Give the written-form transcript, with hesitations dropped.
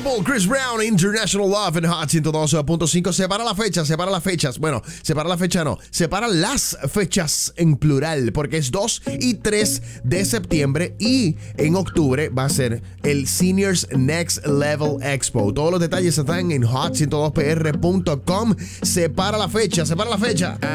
Pitbull, Chris Brown, International Love en Hot 102.5. Separa la fecha, separa las fechas. Bueno, separa la fecha no, separa las fechas en plural, porque es 2 y 3 de septiembre y en octubre va a ser el Seniors Next Level Expo. Todos los detalles están en hot102pr.com. Separa la fecha, separa la fecha.